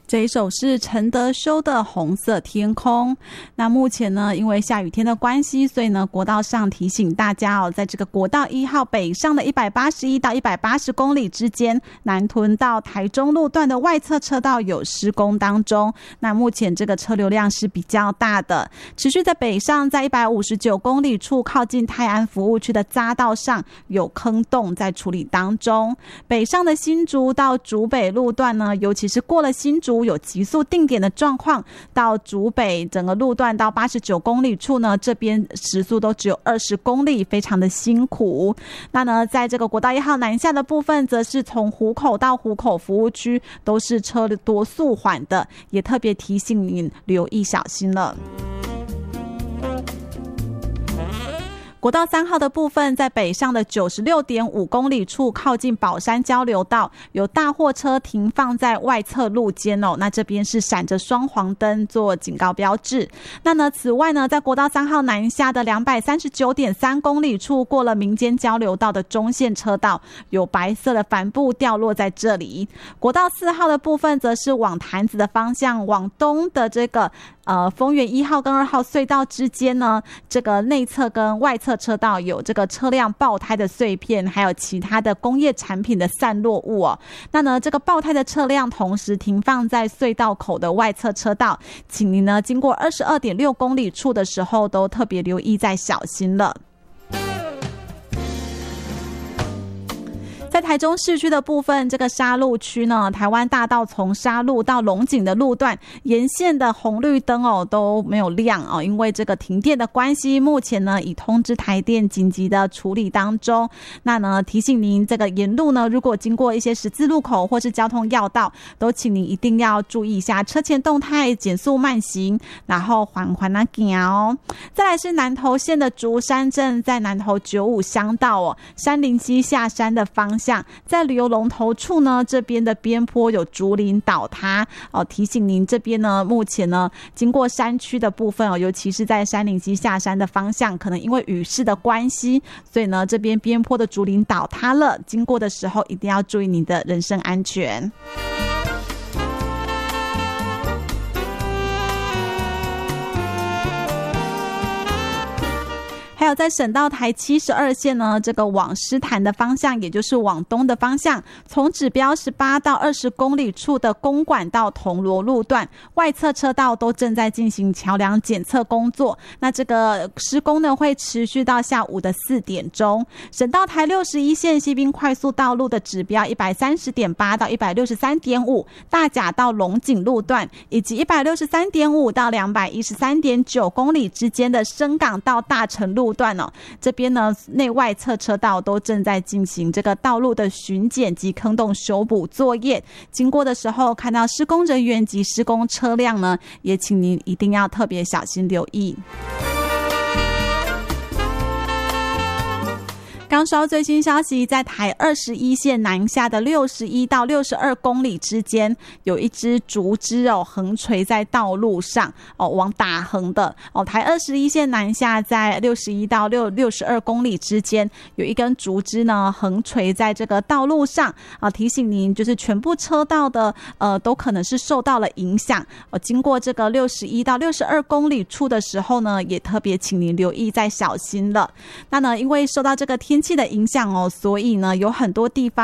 这一首是陈德修的《红色天空》。那目前呢，因为下雨天的关系，所以呢，国道上提醒大家哦，在这个国道1号北上的181到180公里之间，南屯到台中路段的外侧车道有施工当中。那目前这个车流量是比较大的，持续在北上，在159公里处靠近泰安服务区的匝道上有坑洞在处理当中。北上的新竹到竹北路段呢，尤其是过了新竹有急速定点的状况，到竹北整个路段到89公里处呢，这边时速都只有20公里，非常的辛苦。那呢，在这个国道1号南下的部分，则是从湖口到湖口服务区都是车多速缓的，也特别提醒您留意小心了。国道3号的部分，在北上的96.5公里处靠近宝山交流道，有大货车停放在外侧路肩哦，那这边是闪着双黄灯做警告标志。那呢，此外呢，在国道3号南下的239.3公里处，过了民间交流道的中线车道，有白色的帆布掉落在这里。国道4号的部分，则是往潭子的方向，往东的这个丰原1号跟2号隧道之间呢，这个内侧跟外侧车道有这个车辆爆胎的碎片，还有其他的工业产品的散落物哦。那呢，这个爆胎的车辆同时停放在隧道口的外侧车道，请您呢经过22.6公里处的时候，都特别留意再小心了。在台中市区的部分，这个沙鹿区呢，台湾大道从沙鹿到龙井的路段沿线的红绿灯哦都没有亮哦，因为这个停电的关系，目前呢已通知台电紧急的处理当中。那呢，提醒您这个沿路呢，如果经过一些十字路口或是交通要道，都请您一定要注意一下车前动态，减速慢行，然后缓缓地行哦。再来是南投县的竹山镇，在南投95乡道哦，山林溪下山的方向，在旅游龙头处呢，这边的边坡有竹林倒塌哦，提醒您这边呢，目前呢经过山区的部分哦，尤其是在山林溪下山的方向，可能因为雨势的关系，所以呢这边边坡的竹林倒塌了，经过的时候一定要注意您的人身安全。还有在省道台72线呢，这个往狮潭的方向，也就是往东的方向，从指标18到20公里处的公馆到铜锣路段，外侧车道都正在进行桥梁检测工作。那这个施工呢，会持续到下午的4点钟。省道台61线西滨快速道路的指标130.8到163.5，大甲到龙井路段，以及163.5到213.9公里之间的深港到大成路段哦，这边呢内外侧车道都正在进行这个道路的巡检及坑洞修补作业，经过的时候看到施工人员及施工车辆呢，也请您一定要特别小心留意。刚收到最新消息，在台21线南下的61到62公里之间，有一只竹枝哦横垂在道路上哦，往打横的哦。台21线南下在61到62公里之间，有一根竹枝呢横垂在这个道路上啊，提醒您就是全部车道的都可能是受到了影响哦。经过这个61到62公里处的时候呢，也特别请您留意再小心了。那呢，因为受到这个天气的影响哦，所以呢有很多地方